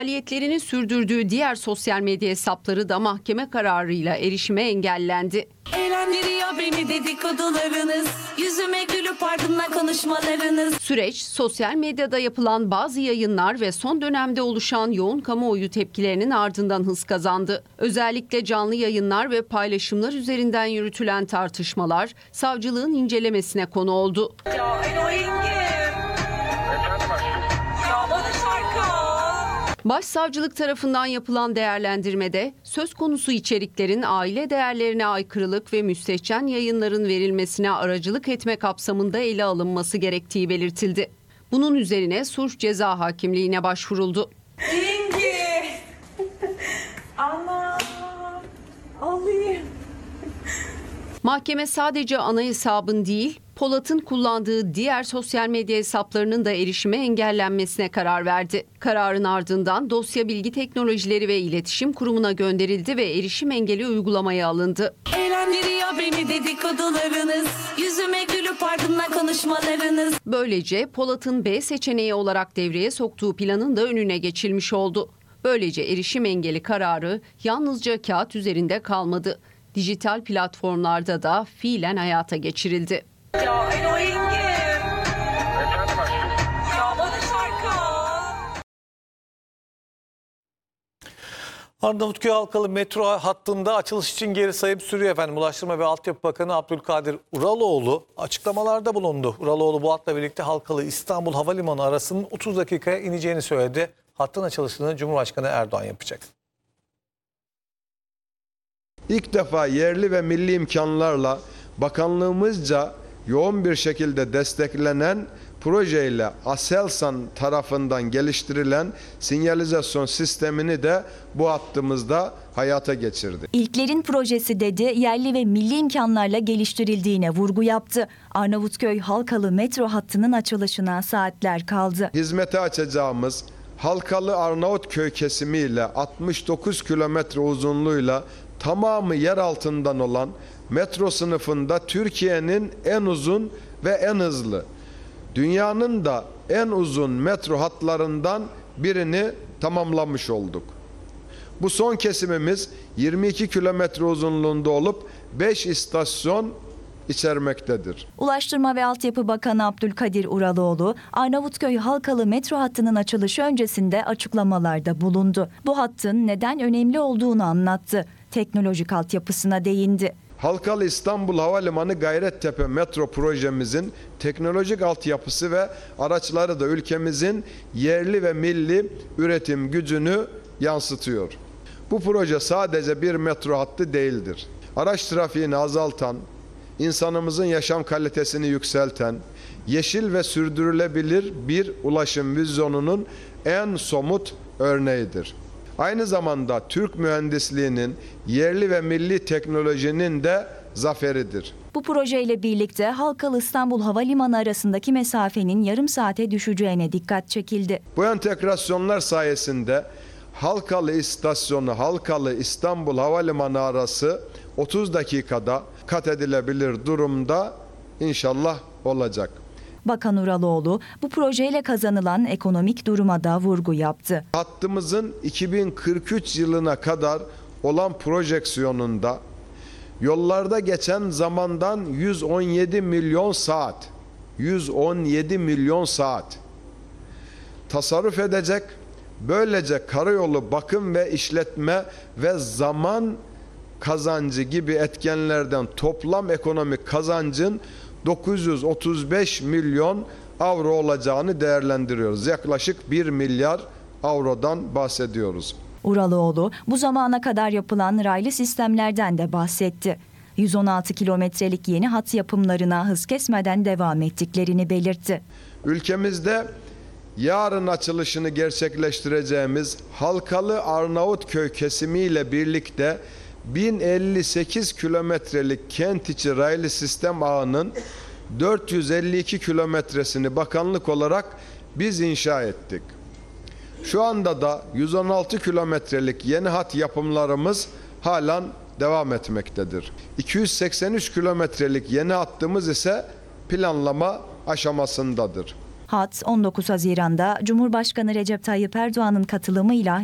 Faaliyetlerini sürdürdüğü diğer sosyal medya hesapları da mahkeme kararıyla erişime engellendi. Eğlendiriyor beni dedikodularınız, yüzüme gülüp ardımdan konuşmalarınız. Süreç, sosyal medyada yapılan bazı yayınlar ve son dönemde oluşan yoğun kamuoyu tepkilerinin ardından hız kazandı. Özellikle canlı yayınlar ve paylaşımlar üzerinden yürütülen tartışmalar savcılığın incelemesine konu oldu. Başsavcılık tarafından yapılan değerlendirmede söz konusu içeriklerin aile değerlerine aykırılık ve müstehcen yayınların verilmesine aracılık etme kapsamında ele alınması gerektiği belirtildi. Bunun üzerine Suç Ceza Hakimliğine başvuruldu. İngi! Ana! Alayım. Mahkeme sadece ana hesabın değil, Polat'ın kullandığı diğer sosyal medya hesaplarının da erişime engellenmesine karar verdi. Kararın ardından dosya Bilgi Teknolojileri ve İletişim Kurumu'na gönderildi ve erişim engeli uygulamaya alındı. Eğlendiriyor beni dedikodularınız, yüzüme gülüp ardımdan konuşmalarınız. Böylece Polat'ın B seçeneği olarak devreye soktuğu planın da önüne geçilmiş oldu. Böylece erişim engeli kararı yalnızca kağıt üzerinde kalmadı. Dijital platformlarda da fiilen hayata geçirildi. Ya Eno İngi! Ya bana şarkı! Arnavutköy Halkalı metro hattında açılış için geri sayım sürüyor efendim. Ulaştırma ve Altyapı Bakanı Abdülkadir Uraloğlu açıklamalarda bulundu. Uraloğlu bu hatla birlikte Halkalı İstanbul Havalimanı arasının 30 dakikaya ineceğini söyledi. Hattın açılışını Cumhurbaşkanı Erdoğan yapacak. İlk defa yerli ve milli imkanlarla bakanlığımızca yoğun bir şekilde desteklenen projeyle Aselsan tarafından geliştirilen sinyalizasyon sistemini de bu hattımızda hayata geçirdi. İlklerin projesi dedi, yerli ve milli imkanlarla geliştirildiğine vurgu yaptı. Arnavutköy Halkalı metro hattının açılışına saatler kaldı. Hizmete açacağımız Halkalı Arnavutköy kesimiyle 69 kilometre uzunluğuyla tamamı yer altından olan metro sınıfında Türkiye'nin en uzun ve en hızlı, dünyanın da en uzun metro hatlarından birini tamamlamış olduk. Bu son kesimimiz 22 kilometre uzunluğunda olup 5 istasyon içermektedir. Ulaştırma ve Altyapı Bakanı Abdülkadir Uraloğlu, Arnavutköy Halkalı metro hattının açılışı öncesinde açıklamalarda bulundu. Bu hattın neden önemli olduğunu anlattı. Teknolojik altyapısına değindi. Halkalı İstanbul Havalimanı Gayrettepe metro projemizin teknolojik altyapısı ve araçları da ülkemizin yerli ve milli üretim gücünü yansıtıyor. Bu proje sadece bir metro hattı değildir. Araç trafiğini azaltan, insanımızın yaşam kalitesini yükselten, yeşil ve sürdürülebilir bir ulaşım vizyonunun en somut örneğidir. Aynı zamanda Türk mühendisliğinin, yerli ve milli teknolojinin de zaferidir. Bu projeyle birlikte Halkalı İstanbul Havalimanı arasındaki mesafenin yarım saate düşeceğine dikkat çekildi. Bu entegrasyonlar sayesinde Halkalı İstasyonu, Halkalı İstanbul Havalimanı arası 30 dakikada kat edilebilir durumda inşallah olacak. Bakan Uraloğlu bu projeyle kazanılan ekonomik duruma da vurgu yaptı. Hattımızın 2043 yılına kadar olan projeksiyonunda yollarda geçen zamandan 117 milyon saat tasarruf edecek. Böylece karayolu bakım ve işletme ve zaman kazancı gibi etkenlerden toplam ekonomik kazancın 935 milyon avro olacağını değerlendiriyoruz. Yaklaşık 1 milyar avrodan bahsediyoruz. Uraloğlu bu zamana kadar yapılan raylı sistemlerden de bahsetti. 116 kilometrelik yeni hat yapımlarına hız kesmeden devam ettiklerini belirtti. Ülkemizde yarın açılışını gerçekleştireceğimiz Halkalı Arnavutköy kesimiyle birlikte 1058 kilometrelik kent içi raylı sistem ağının 452 kilometresini bakanlık olarak biz inşa ettik. Şu anda da 116 kilometrelik yeni hat yapımlarımız halen devam etmektedir. 283 kilometrelik yeni hattımız ise planlama aşamasındadır. Hat 19 Haziran'da Cumhurbaşkanı Recep Tayyip Erdoğan'ın katılımıyla